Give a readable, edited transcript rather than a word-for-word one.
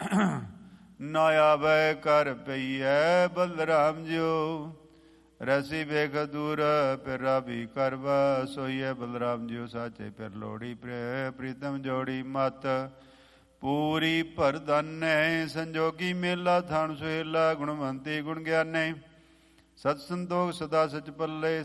ਨਾ ਆਵੈ ਕਰ ਪਈਐ ਬਲਰਾਮ ਜਿਉ। ਰਸੀ ਵੇਖ ਦੂਰ ਫਿਰ ਰਾਵੀ ਕਰਵਾ। ਸੋਈਐ ਬਲਰਾਮ ਜਿਉ ਸਾਚੇ ਫਿਰ ਲੋੜੀ। ਪ੍ਰੀਤਮ ਜੋੜੀ ਮਤ ਪੂਰੀ ਭਰਦਾਨੇ। ਸੰਜੋਗੀ ਮੇਲਾ ਥਾਨ ਸੁਹੇਲਾ। ਗੁਣਵੰਤੀ ਗੁਣ ਗਿਆਨੇ। ਸਤ ਸੰਤੋਖ ਸਦਾ ਸਚ ਪੱਲੇ।